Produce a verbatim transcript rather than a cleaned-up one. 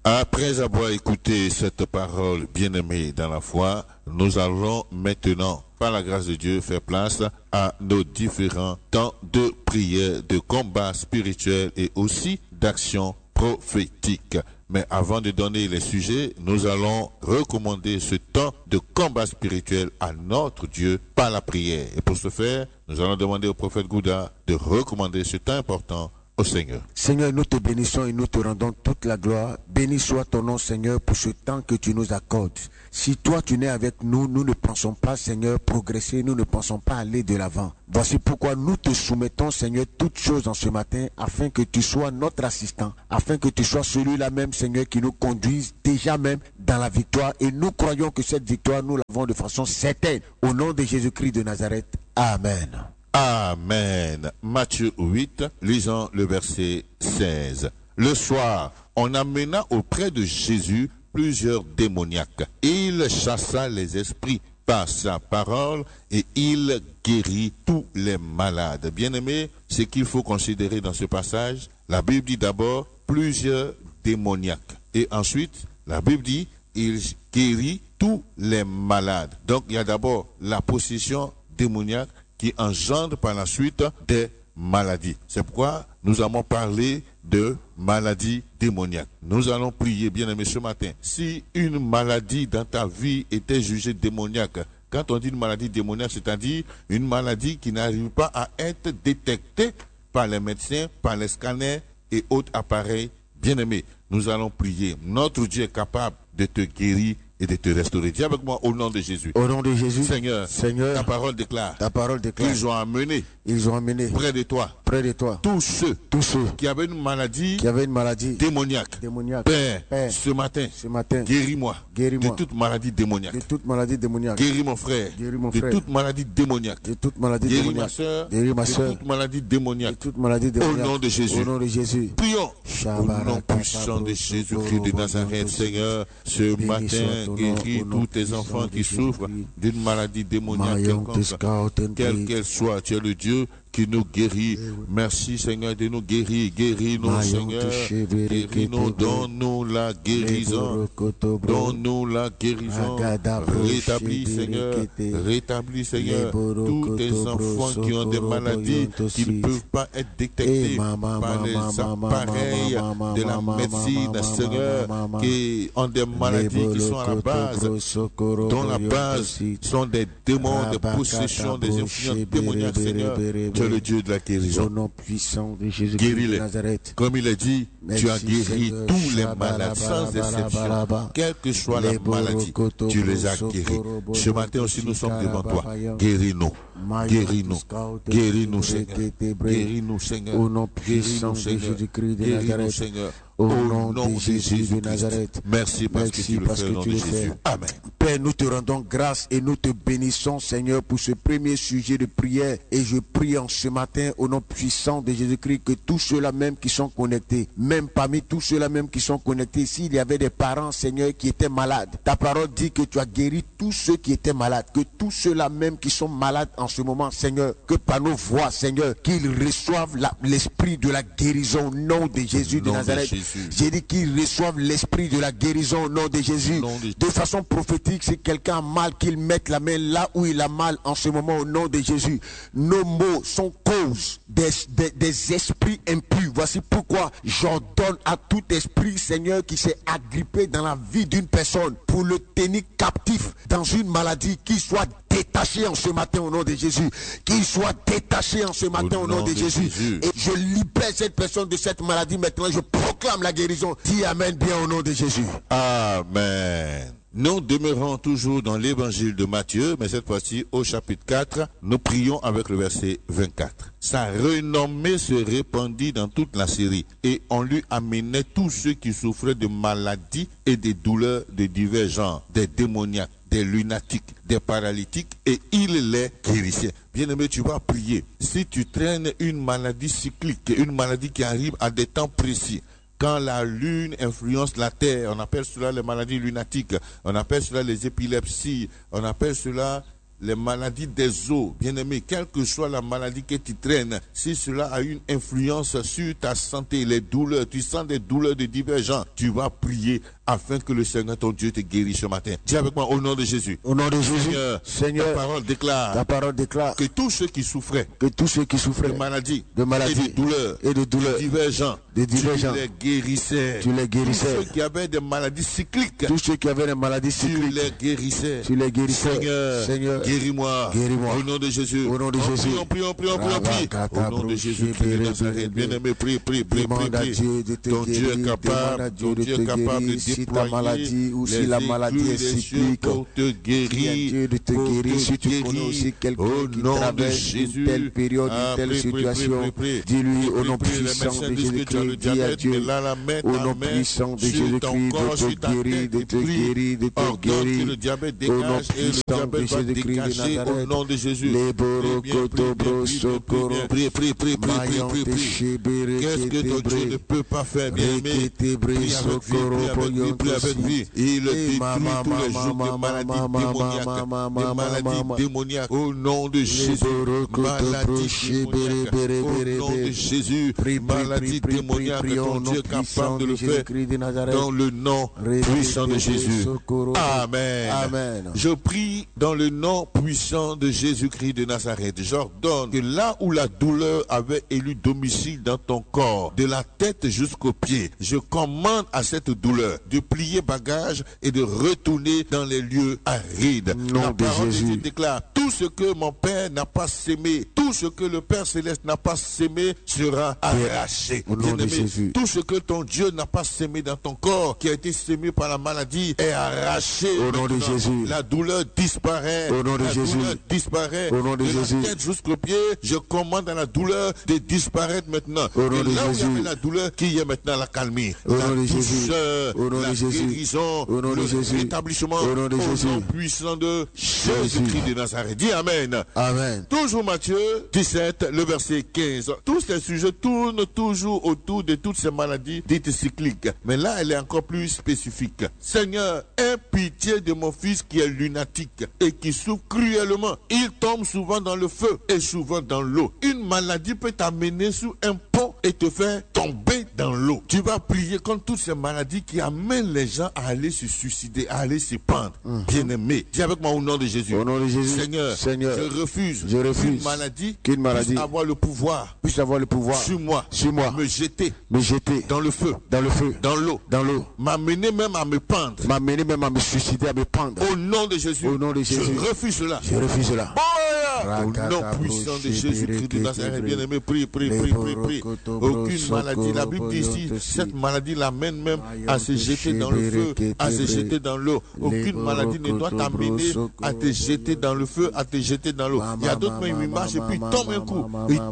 Après avoir écouté cette parole bien-aimée dans la foi, nous allons maintenant, par la grâce de Dieu, faire place à nos différents temps de prière, de combat spirituel et aussi d'action prophétique. Mais avant de donner les sujets, nous allons recommander ce temps de combat spirituel à notre Dieu par la prière. Et pour ce faire, nous allons demander au prophète Gouda de recommander ce temps important au Seigneur. Seigneur, nous te bénissons et nous te rendons toute la gloire. Béni soit ton nom, Seigneur, pour ce temps que tu nous accordes. Si toi tu n'es avec nous, nous ne pensons pas, Seigneur, progresser, nous ne pensons pas aller de l'avant. Voici pourquoi nous te soumettons, Seigneur, toutes choses en ce matin, afin que tu sois notre assistant, afin que tu sois celui-là même, Seigneur, qui nous conduise déjà même dans la victoire. Et nous croyons que cette victoire, nous l'avons de façon certaine. Au nom de Jésus-Christ de Nazareth. Amen. Amen. Matthieu huit, lisons le verset seize. Le soir, on amena auprès de Jésus plusieurs démoniaques. Il chassa les esprits par sa parole et il guérit tous les malades. Bien-aimés, ce qu'il faut considérer dans ce passage, la Bible dit d'abord plusieurs démoniaques. Et ensuite, la Bible dit il guérit tous les malades. Donc, il y a d'abord la possession démoniaque qui engendre par la suite des maladies. C'est pourquoi nous allons parler de maladies démoniaques. Nous allons prier, bien-aimés, ce matin. Si une maladie dans ta vie était jugée démoniaque, quand on dit une maladie démoniaque, c'est-à-dire une maladie qui n'arrive pas à être détectée par les médecins, par les scanners et autres appareils, bien-aimés, nous allons prier. Notre Dieu est capable de te guérir et de te restaurer. Dis avec moi au nom de Jésus. Au nom de Jésus. Seigneur, Seigneur, ta parole déclare. Ta parole déclare. Ils ont amené. Ils ont amené. Près de toi. Près de toi. Tous ceux. Tous ceux. Qui avaient une maladie. Qui avaient une maladie. Démoniaque. Démoniaque. Père. Père. Ce matin. Ce matin. Guéris-moi. Guéris-moi. De toute maladie démoniaque. De toute maladie démoniaque. Guéris mon frère. Guéris mon de frère. De toute maladie démoniaque. De toute maladie Guéris démoniaque. ma soeur. Guéris ma de soeur. toute maladie démoniaque. De toute maladie démoniaque. Au nom de Jésus. Au nom de Jésus. Prions. Au nom puissant de Jésus-Christ de Nazareth, Seigneur, ce matin, guéris tous tes enfants qui souffrent d'une maladie démoniaque quelconque, quelle qu'elle soit. Tu es le Dieu qui nous guérit. Merci, Seigneur, de nous guérir. Guéris-nous, Seigneur. Guéris-nous, donne-nous la guérison. Donne-nous la guérison. Rétablis, Seigneur. Rétablis, Seigneur, tous tes enfants qui ont des maladies qui ne peuvent pas être détectées par les appareils de la médecine, Seigneur, qui ont des maladies qui sont à la base, dont la base sont des démons, des possessions, des influences démoniaques, Seigneur. Tu es le Dieu de la guérison. Au nom puissant de Jésus Guéris-les. de Nazareth. Comme il est dit, tu as guéri tous les malades sans exception. Quelle que soit la maladie, tu les as guéris. Ce matin aussi, nous sommes devant toi. Guéris-nous. Guéris-nous. Guéris-nous, Seigneur. Guéris-nous, Seigneur. Au nom puissant de Jésus-Christ de Nazareth. Seigneur. Au nom de Jésus de Nazareth. Merci parce que tu le fais au nom de Jésus. Amen. Père, nous te rendons grâce et nous te bénissons, Seigneur, pour ce premier sujet de prière. Et je prie en ce matin, au nom puissant de Jésus-Christ, que tous ceux-là même qui sont connectés, même parmi tous ceux-là même qui sont connectés, s'il y avait des parents, Seigneur, qui étaient malades, ta parole dit que tu as guéri tous ceux qui étaient malades, que tous ceux-là même qui sont malades en ce moment, Seigneur, que par nos voix, Seigneur, qu'ils reçoivent la, l'esprit de la guérison au nom de Jésus de Nazareth. J'ai dit qu'ils reçoivent l'esprit de la guérison au nom de Jésus. Nom de... de façon prophétique, si quelqu'un a mal, qu'il mette la main là où il a mal en ce moment au nom de Jésus. Nos mots sont cause des, des, des esprits impurs. Voici pourquoi j'ordonne à tout esprit, Seigneur, qui s'est agrippé dans la vie d'une personne pour le tenir captif dans une maladie, qu'il soit détaché en ce matin au nom de Jésus. Qu'il soit détaché en ce matin au, au nom, nom de, de Jésus. Jésus. Et je libère cette personne de cette maladie maintenant. Je proclame la guérison. Dis Amen bien au nom de Jésus. Amen. Nous demeurons toujours dans l'évangile de Matthieu, mais cette fois-ci au chapitre quatre, nous prions avec le verset vingt-quatre. Sa renommée se répandit dans toute la Syrie et on lui amenait tous ceux qui souffraient de maladies et de douleurs de divers genres, des démoniaques, des lunatiques, des paralytiques, et il les guérissait. Bien-aimé, tu vas prier. Si tu traînes une maladie cyclique, une maladie qui arrive à des temps précis, quand la lune influence la terre, on appelle cela les maladies lunatiques, on appelle cela les épilepsies, on appelle cela les maladies des os, bien-aimé, quelle que soit la maladie que tu traînes, si cela a une influence sur ta santé, les douleurs, tu sens des douleurs de divers genres, tu vas prier afin que le Seigneur ton Dieu te guérisse ce matin. Dis avec moi au nom de Jésus. Au nom de Jésus, Seigneur, Seigneur, ta parole déclare, ta parole déclare que tous ceux qui souffraient, que tous ceux qui souffraient de maladies, de maladies et de douleurs, et de douleurs, de divers genres, de divers tu genres, les guérissais. tu les guérissais. Tous ceux qui avaient des maladies cycliques, tous ceux qui avaient des maladies tu cycliques, les guérissais. tu les guérissais. Seigneur, Seigneur, guéris-moi. guéris-moi. Au nom de Jésus. Au nom de Jésus. Prions, prions, prions, prions, prions. Au nom de Jésus Christ de Nazareth. Bien-aimé, prie, prie, prie, prie, prie. Ton Dieu est capable, ton Dieu est capable de si ta maladie ou si les la maladie est éclus, les cieux cyclique, pour te guérir, Dieu de te pour guérir. te Si tu connais guérir. aussi quelqu'un Au qui nom de traverse Jésus. une telle période, Ah, une telle prie, prie, situation, prie, prie, prie. dis-lui au nom Prie, prie, les puissant médecins de disent que tu as le Jésus-Christ, dis à diabète, Dieu, mais là, la main, au ta nom main puissant de sur ton Jésus-Christ, corps, de sur te ta guérir, tête, de et te prie. guérir, de te Ordonne que guérir. le diabète Au nom dégage et le puissant de diabète va Jésus-Christ de dégager au Nazareth. nom de Jésus. Les Prie bien, prie bien, prie bien, prie bien. Prie, prie, prie, prie, prie, prie, prie. Qu'est-ce que ton Dieu ne peut pas faire, bien-aimé? Prie avec vie, prie avec vie, prie avec vie. Il détruit tous les jours des maladies démoniaques, des maladies démoniaques. Au nom de Jésus, maladie démoniaque. Au nom de Jésus, maladie démoniaque. Ton Dieu est capable de le faire dans le nom puissant de Jésus. Amen. Amen. Je prie dans le nom puissant de Jésus-Christ de Nazareth. J'ordonne que là où la douleur avait élu domicile dans ton corps, de la tête jusqu'aux pieds, je commande à cette douleur de plier bagage et de retourner dans les lieux arides. Nom La de parole de Jésus. Dieu déclare, tout ce que mon Père n'a pas sémé, tout ce que le Père Céleste n'a pas sémé sera arraché. Au nom de Bien-aimé, Jésus. tout ce que ton Dieu n'a pas sémé dans ton corps, qui a été sémé par la maladie, est arraché. Au nom de maintenant. Jésus. La douleur disparaît. Au nom de la Jésus. douleur disparaît. Au nom de Jésus. la tête jusqu'au pied, je commande à la douleur de disparaître maintenant. Au nom Et de là où il y Jésus. avait la douleur, qu'il y ait maintenant la calmie, Au la nom de Jésus. douceur, Au nom la de Jésus. guérison, Au nom de le Jésus. rétablissement, Au nom de Jésus. nom puissant de Jésus-Christ de Nazareth. Dis Amen. Amen. Toujours Matthieu dix-sept, le verset quinze. Tous ces sujets tournent toujours autour de toutes ces maladies dites cycliques. Mais là, elle est encore plus spécifique. Seigneur, aie pitié de mon fils qui est lunatique et qui souffre cruellement. Il tombe souvent dans le feu et souvent dans l'eau. Une maladie peut t'amener sous un pont et te faire tomber dans l'eau. Tu vas prier contre toutes ces maladies qui amènent les gens à aller se suicider, à aller se pendre. Mm-hmm. Bien-aimé, dis avec moi au nom de Jésus. Au nom de Jésus. Seigneur, Seigneur, je refuse, je refuse qu'une maladie, qu'une maladie puisse avoir le pouvoir, puisse avoir le pouvoir sur moi, sur moi, me jeter, me jeter dans le feu, dans le feu, dans l'eau, dans l'eau, m'amener même à me pendre. m'amener même à me suicider, à me pendre. Au nom de Jésus, Au nom de Jésus. je refuse cela. Je refuse cela. Au nom puissant de Jésus-Christ de Nazareth, bien-aimé, prie, prie, prie, prie, prie. Aucune maladie, la Bible dit ici, cette maladie l'amène même à se jeter dans le feu, à se jeter dans l'eau. Aucune maladie ne doit t'amener à te jeter dans le feu, à te jeter dans l'eau. Il y a d'autres même, ils marchent et puis tombent un coup. Ils